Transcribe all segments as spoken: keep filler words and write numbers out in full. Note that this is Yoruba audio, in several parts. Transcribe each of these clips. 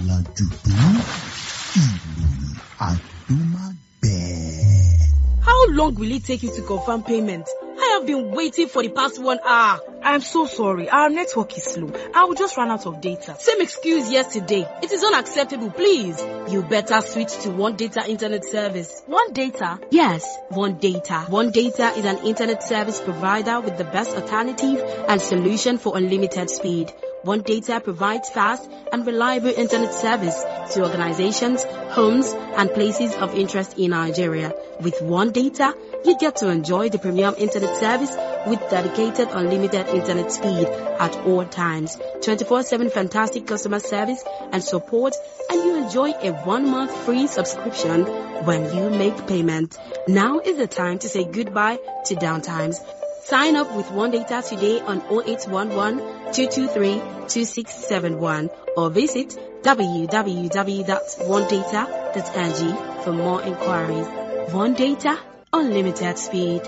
àlàjùdú ìròyìn àdúmágbẹ̀ẹ́. How long will it take you to confirm payment? I have been waiting for the past one hour. I'm so sorry. Our network is slow. I will just run out of data. Same excuse yesterday. It is unacceptable, please. You better switch to One Data Internet Service. One Data? Yes, One Data. One Data is an internet service provider with the best alternative and solution for unlimited speed. One Data provides fast and reliable internet service to organizations, homes, and places of interest in Nigeria. With One Data, you get to enjoy the premium internet service with dedicated unlimited internet speed at all times, twenty-four seven fantastic customer service and support, and you enjoy a one-month free subscription when you make payment. Now is the time to say goodbye to downtimes. Sign up with One Data today on zero eight one one, two two three, two six seven one or visit w w w dot one data dot n g for more inquiries. One Data, unlimited speed.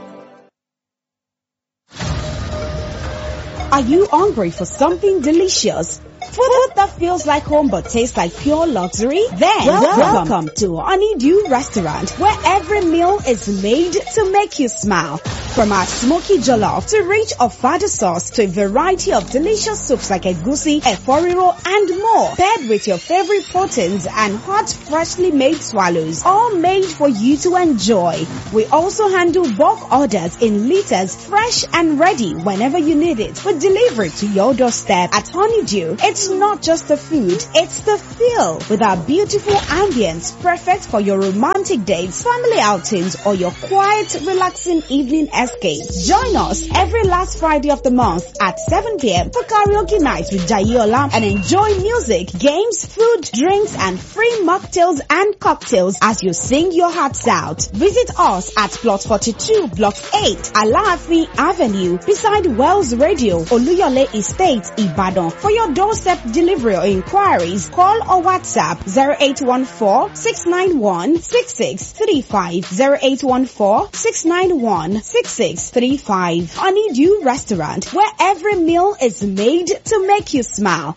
Are you hungry for something delicious? Food that feels like home but tastes like pure luxury? Then welcome, welcome to Honeydew Restaurant, where every meal is made to make you smile. From our smoky jollof to rich ofada sauce to a variety of delicious soups like egusi, eforiro, and more, paired with your favorite proteins and hot, freshly made swallows, all made for you to enjoy. We also handle bulk orders in liters, fresh and ready whenever you need it, for delivery to your doorstep. At Honeydew, it's not just the food, it's the feel. With our beautiful ambience, perfect for your romantic dates, family outings, or your quiet, relaxing evening escape. Join us every last Friday of the month at seven p.m. for karaoke night with Jayola and enjoy music, games, food, drinks, and free mocktails and cocktails as you sing your hearts out. Visit us at Plot forty-two, Block eight, Alaafin Avenue, beside Wells Radio, Oluyole Estate, Ibadan. For your doorstep delivery or inquiries, call or WhatsApp zero eight one four, six nine one, six six three five, zero eight one four, six nine one, six six three five. Honeydew Restaurant, where every meal is made to make you smile.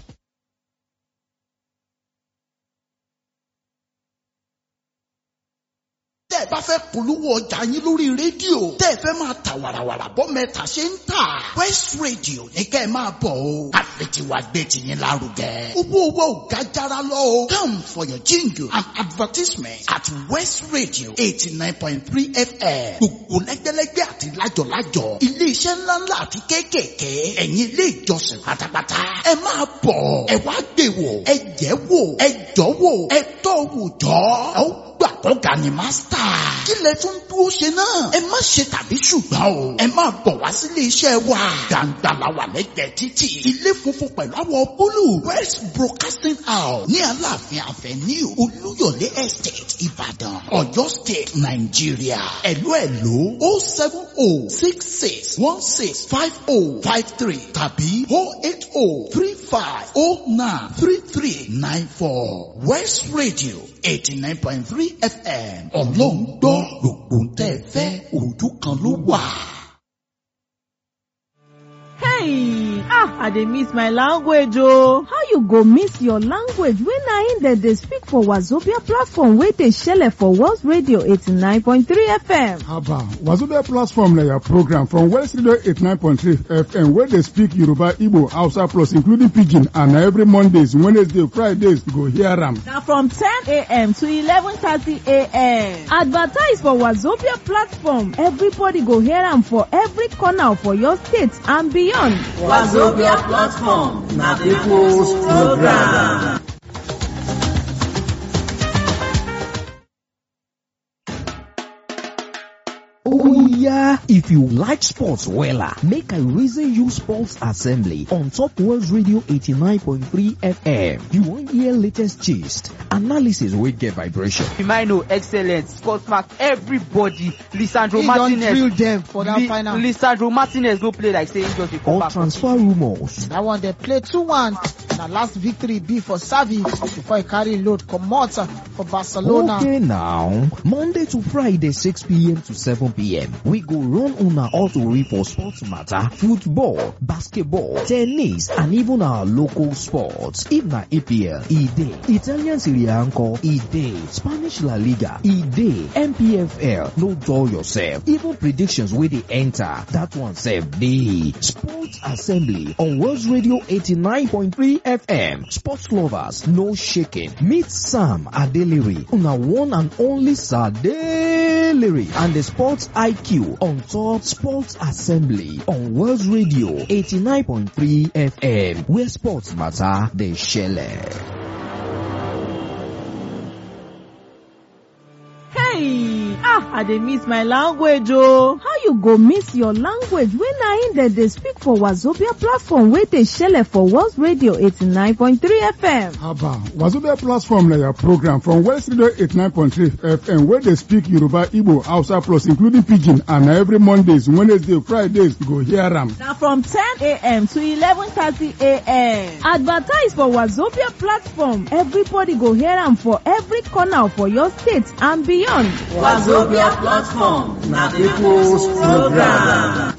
Tẹ́ ẹ bá fẹ́ polówó ọjà yín lórí rédíò, tẹ́ ẹ fẹ́ máa ta wàràwàrà bọ́ mẹ́ta ṣe ń tà. West Radio ní kẹ́ ẹ máa bọ̀ o. Àfẹ̀tiwa gbé tiyín lárugẹ. Owó owó ò ga jára lọ o. Come for your jingle and advertisement at West Radio eighty-nine point three F M. Gbogbo lẹ́gbẹ́lẹ́gbẹ́ àti lájọ̀lájọ̀. Ilé iṣẹ́ ńláńlá àti kéékèèké. Ẹ̀yin ilé ìjọsìn pátápátá. Ẹ máa bọ̀. Ẹ wá gbé wò. Ẹ jẹ́ wò. Ẹ jọ́ wò. Ẹ tọ́ wò jọ́. Ẹ ó gbà kọ́ga ni mástà. Kí lẹ tún dúró ṣe náà? Ẹ má ṣe tàbí ṣùgbọ́n o. Ẹ máa bọ̀ wá sílé iṣẹ́ wa. Gbàǹgbà la wà lẹ́gbẹ̀ẹ́ títì. Ilé funfun pẹ̀lú àwọ̀ búlù. West Broadcasting House ní Aláàfin Avenue Olúyọ̀lé Estate Ìbàdàn, Ọ̀yọ́ State, Nàìjíríà. Ẹ̀lú ẹ̀lú o seven o six six one six five o five three tàbí o eight o three five o nine three three nine four. West Radio eighty-nine point three F M. Ọlọ́run gbọ́ gbogbo tẹ́ ẹ fẹ́ ojú kan ló wà. Hey, ah, I dey miss my language oh. How you go miss your language when na in dem dey speak for Wazobia platform wey dey shele for Wells Radio eighty-nine point three F M? Haba, Wazobia platform na your program from Wells Radio eighty-nine point three F M wey dey speak Yoruba, Igbo, Hausa plus including Pidgin, and na every Mondays, Wednesday, Fridays you go hear am. Na from ten a m to eleven thirty a m Advertise for Wazobia platform. Everybody go hear am for every corner for your state and beyond. Wazobia platform na people's program. Oh yeah, if you like sports wella, make I reason you Sports Assembly on top Wells Radio eighty-nine point three F M. You wan hear latest gist, analysis wey get vibration. Firmino excellent, Scott Mark, everybody, Lisandro Martinez. He don drill them for that Li- final. Lisandro Martinez no play like saying just a come Or back. transfer rumors. That one they play two one. Na last victory be for Xavi before he carry load comot for Barcelona. Okay now, Monday to Friday six p m to seven p m We go run una autori for sports matter, football, basketball, tennis, and even our local sports. If na E P L, e dey. Italian Serie A nko, e dey. Spanish La Liga, e dey. N P F L, no dull yourself. Even predictions wey dey enter, that one sef dey. Sports Assembly on World Radio eighty-nine point three F M. Sports lovers, no shaking. Meet Sam Adeliri, una one and only Sadeliri, and the Sports I Q on top Sports Assembly on World Radio eighty-nine point three F M, where sports matter, they share. Hey, ah, I dey miss my language oh. How you go miss your language when na in dem dey speak for Wazobia platform wey dey shele for World Radio eighty-nine point three F M? Haba, Wazobia platform na your program from West Radio eighty-nine point three F M where they speak Yoruba, Igbo, Hausa plus including Pidgin, and every Mondays, Wednesday, Fridays you go hear am. Na from ten a m to eleven thirty a m Advertise for Wazobia platform. Everybody go hear am for every corner for your state and beyond. Wazobia platform na people's program.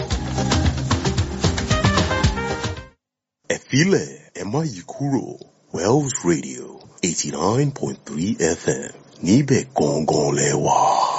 Ẹ filẹ̀, ẹ má yí kúrò. Wells Radio eighty-nine point three F M níbẹ̀ gangan lẹ wà.